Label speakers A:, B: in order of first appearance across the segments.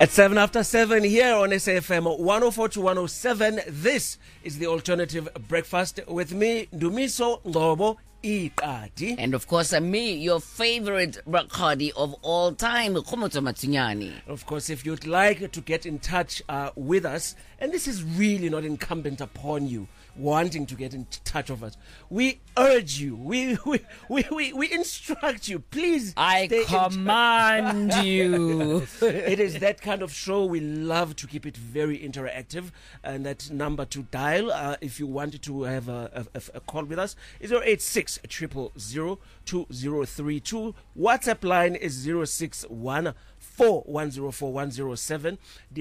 A: At 7 after 7 here on SAFM 104 to 107, this is the Alternative Breakfast with me, Ndumiso Ngcobo Iqadi.
B: And of course, me, your favorite Rakadi of all time, Khomotso Matsunyani.
A: Of course, if you'd like to get in touch with us, and this is really not incumbent upon you wanting to get in touch with us, we urge you, we instruct you, please.
B: I command you.
A: It is that kind of show. We love to keep it very interactive, and that number to dial if you wanted to have a call with us is 086 000 2032. WhatsApp line is 061 4104107.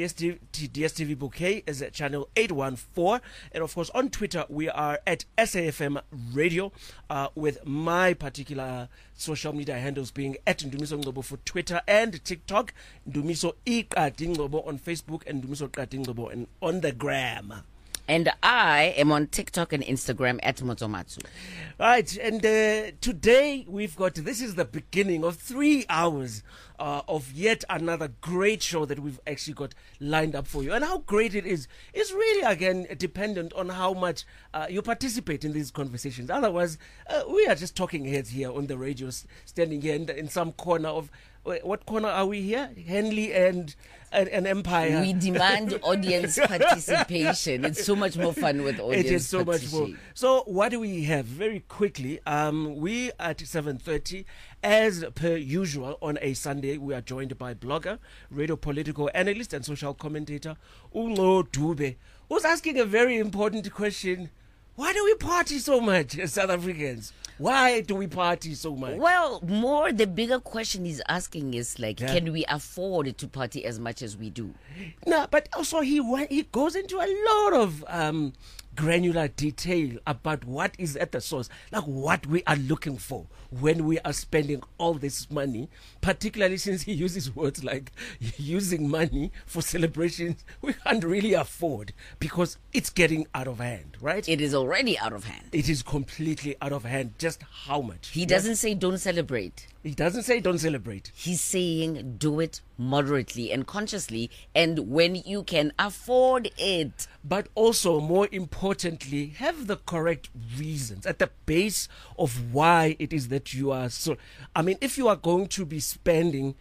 A: DSTV Bouquet is at channel 814. And of course, on Twitter, we are at SAFM Radio, with my particular social media handles being at Ndumiso Ngcobo for Twitter and TikTok, Ndumiso Iqadi Ngcobo on Facebook, and Ndumiso Iqadi Ngcobo on the gram.
B: And I am on TikTok and Instagram at Motomatsu.
A: Right, and today we've got, this is the beginning of 3 hours of yet another great show that we've actually got lined up for you. And how great it is really, again, dependent on how much you participate in these conversations. Otherwise, we are just talking heads here on the radio, standing here in some corner of, what corner are we here? Henley and an Empire.
B: We demand audience participation. It's so much more fun with audience.
A: It is so much more. So what do we have? Very quickly, we at 7:30, as per usual on a Sunday, we are joined by blogger, radio political analyst, and social commentator Ungo Dube, who's asking a very important question. Why do we party so much as South Africans? Why do we party so much?
B: Well, the bigger question he's asking is can we afford to party as much as we do?
A: No, but also he goes into a lot of granular detail about what is at the source, like what we are looking for when we are spending all this money, particularly since he uses words like using money for celebrations we can't really afford because it's getting out of hand, right?
B: It is already out of hand.
A: It is completely out of hand. Just how much?
B: He doesn't say don't celebrate.
A: He doesn't say don't celebrate.
B: He's saying do it moderately and consciously and when you can afford it.
A: But also, more importantly, have the correct reasons at the base of why it is that you are so. I mean, if you are going to be spending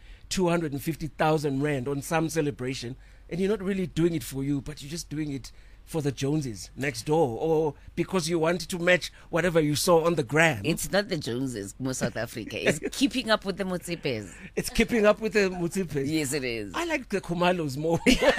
A: 250,000 rand on some celebration and you're not really doing it for you, but you're just doing it for the Joneses next door, or because you wanted to match whatever you saw on the gram.
B: It's not the Joneses, more South Africa. It's keeping up with the Mutsipes.
A: It's keeping up with the Mutsipes.
B: Yes, it is.
A: I like the Kumalos more.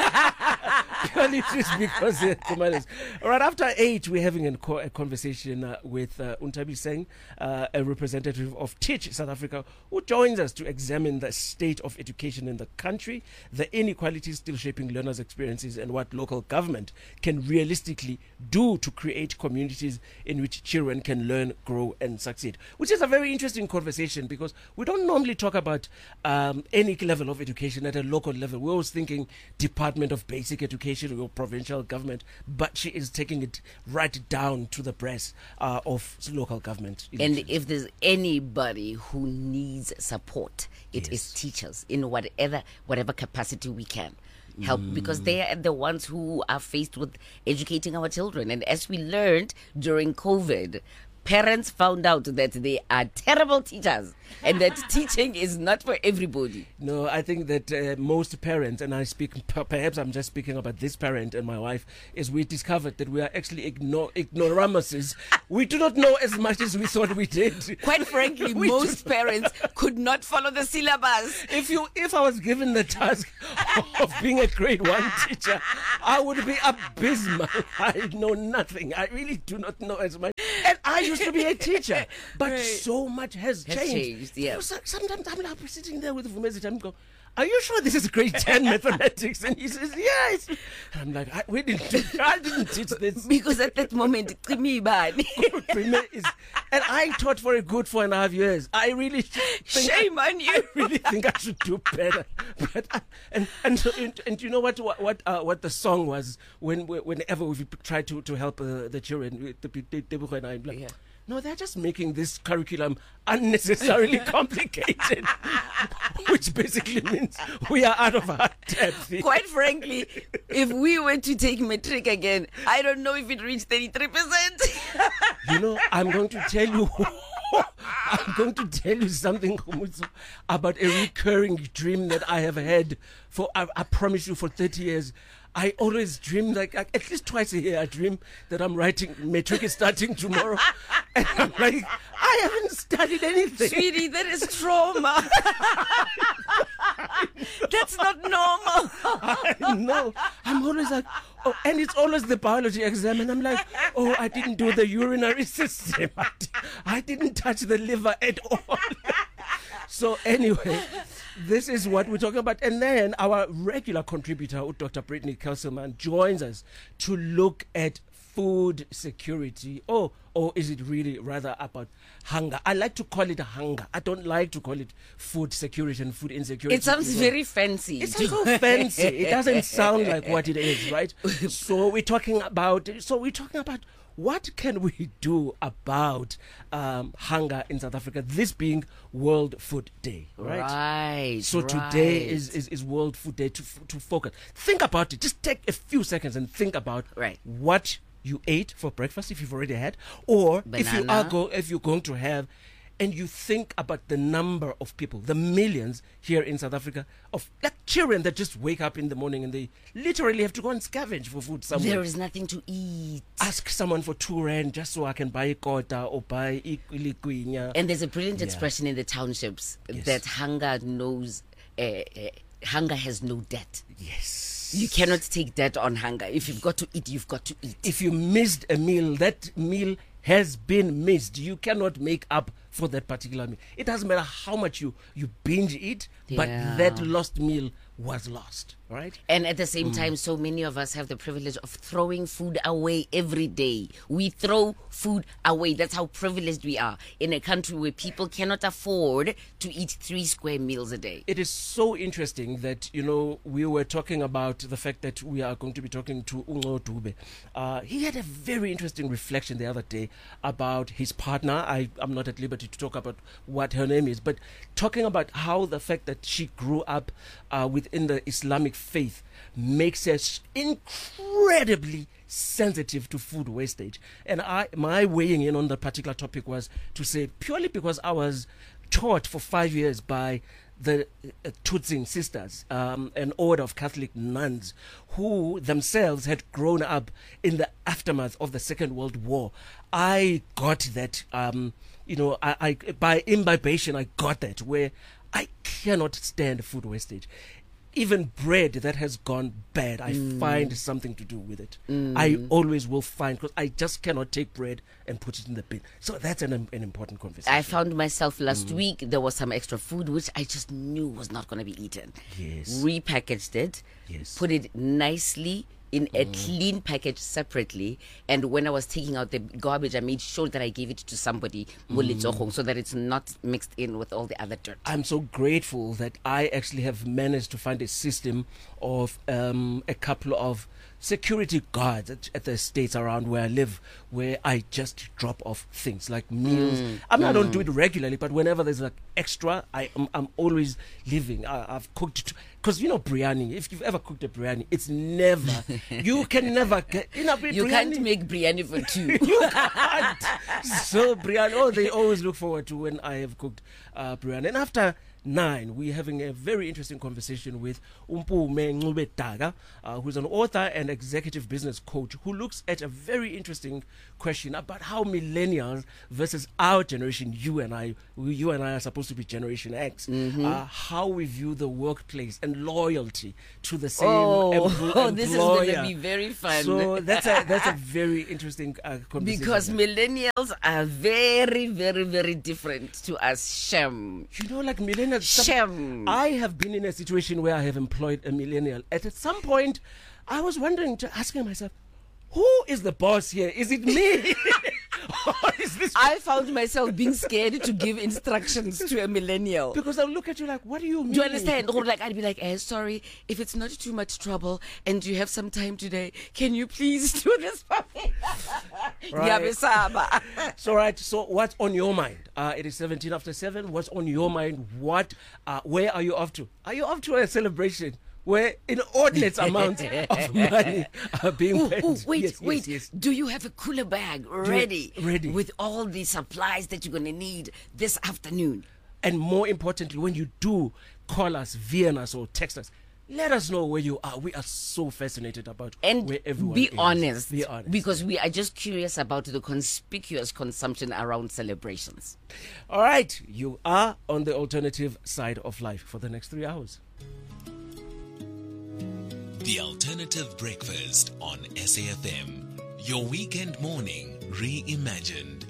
A: Purely just because they're Kumalos. All right, after 8, we're having a conversation with Untabi Seng, a representative of Teach South Africa, who joins us to examine the state of education in the country, the inequalities still shaping learners' experiences, and what local government can realistically do to create communities in which children can learn, grow, and succeed. Which is a very interesting conversation because we don't normally talk about any level of education at a local level. We're always thinking Department of Basic Education or provincial government, but she is taking it right down to the breast of local government.
B: And if there's anybody who needs support, it is teachers in whatever capacity we can help, because they are the ones who are faced with educating our children. And as we learned during COVID, parents found out that they are terrible teachers and that teaching is not for everybody.
A: No, I think that most parents, and I speak, perhaps I'm just speaking about this parent and my wife, is we discovered that we are actually ignoramuses. We do not know as much as we thought we did.
B: Quite frankly, most parents could not follow the syllabus.
A: If I was given the task of being a grade 1 teacher, I would be abysmal. I know nothing. I really do not know as much. And I used to be a teacher, but so much has changed.
B: Yeah.
A: Sometimes I'm like sitting there with Vumezit and go, are you sure this is grade 10 mathematics? And he says, yes. And I'm like, I didn't teach this.
B: Because at that moment, and
A: I taught for a good 4.5 years. I really think,
B: shame on you.
A: I really think I should do better. But and you know what the song was whenever we tried to help the children. no, they're just making this curriculum unnecessarily complicated, which basically means we are out of our depth.
B: Quite frankly, if we were to take matric again, I don't know if it reached 33%.
A: You know, I'm going to tell you. I'm going to tell you something, Khomotso, about a recurring dream that I have had for, I promise you, for 30 years. I always dream, like at least twice a year, I dream that I'm writing, matric is starting tomorrow. And I'm like, I haven't studied anything.
B: Sweetie, that is trauma. That's not normal.
A: I know. I'm always like, oh, and it's always the biology exam. And I'm like, oh, I didn't do the urinary system. I didn't touch the liver at all. So anyway, this is what we're talking about. And then our regular contributor, Dr. Brittany Kelselman, joins us to look at food security. Or is it really rather about hunger? I like to call it hunger. I don't like to call it food security and food insecurity.
B: It sounds very fancy.
A: It's so fancy. It doesn't sound like what it is, right? So we're talking about what can we do about hunger in South Africa, this being World Food Day, right?
B: Right.
A: So today is World Food Day to focus. Think about it. Just take a few seconds and think about what you ate for breakfast, if you've already had, or
B: Banana.
A: if you're going to have, and you think about the number of people, the millions here in South Africa, of like children that just wake up in the morning and they literally have to go and scavenge for food somewhere.
B: There is nothing to eat.
A: Ask someone for 2 rand just so I can buy a kota or buy ilikwinya.
B: And there's a brilliant expression in the townships that hunger knows, hunger has no debt.
A: Yes.
B: You cannot take debt on hunger. If you've got to eat, you've got to eat.
A: If you missed a meal, that meal has been missed. You cannot make up for that particular meal. It doesn't matter how much you binge eat, but that lost meal was lost, right?
B: And at the same time, so many of us have the privilege of throwing food away every day. We throw food away. That's how privileged we are in a country where people cannot afford to eat 3 square meals a day.
A: It is so interesting that, you know, we were talking about the fact that we are going to be talking to Ungo Dube. He had a very interesting reflection the other day about his partner. I'm not at liberty to talk about what her name is, but talking about how the fact that she grew up within the Islamic faith makes her incredibly sensitive to food wastage. And my weighing in on the particular topic was to say, purely because I was taught for 5 years by the Tutsi sisters, an order of Catholic nuns who themselves had grown up in the aftermath of the Second World War. I got that, I by imbibation, I got that, where I cannot stand food wastage. Even bread that has gone bad, I find something to do with it. I always will find, because I just cannot take bread and put it in the bin. So that's an important conversation.
B: I found myself last week, there was some extra food which I just knew was not going to be eaten.
A: Yes.
B: Repackaged it,
A: Yes.
B: put it nicely in a clean package separately, and when I was taking out the garbage, I made sure that I gave it to somebody so that it's not mixed in with all the other dirt.
A: I'm so grateful that I actually have managed to find a system of a couple of security guards at the estates around where I live, where I just drop off things like meals. I mean, I don't do it regularly, but whenever there's like extra, I'm always leaving. I've cooked, because you know biryani, if you've ever cooked a biryani, it's never, you can never get,
B: You
A: biryani,
B: can't make biryani for 2.
A: you can't. So biryani, they always look forward to when I have cooked biryani. And after 9, we're having a very interesting conversation with Umpume Ncube Daga, who's an author and executive business coach, who looks at a very interesting question about how millennials versus our generation, you and I are supposed to be Generation X, how we view the workplace and loyalty to the same employer.
B: This is going to be very fun.
A: So that's a very interesting conversation.
B: Because millennials are very, very, very different to us. Shem.
A: You know, like millennials.
B: Shem.
A: I have been in a situation where I have employed a millennial. At some point, I was asking myself, who is the boss here? Is it me? Or is is this?
B: I found myself being scared to give instructions to a millennial.
A: Because they'll look at you like, what do you mean?
B: Do you understand? Or like I'd be like, sorry, if it's not too much trouble and you have some time today, can you please do this for me?
A: Right. So, right. So, what's on your mind? It is 17 after 7. What's on your mind? Where are you off to? Are you off to a celebration where inordinate amounts of money are being spent?
B: Wait.
A: Yes.
B: Do you have a cooler bag ready?
A: Ready.
B: With all the supplies that you're going to need this afternoon?
A: And more importantly, when you do call us, VM us, or text us, let us know where you are. We are so fascinated about where everyone is.
B: Be honest.
A: Be honest.
B: Because we are just curious about the conspicuous consumption around celebrations.
A: All right. You are on the alternative side of life for the next 3 hours.
C: The Alternative Breakfast on SAFM. Your weekend morning reimagined.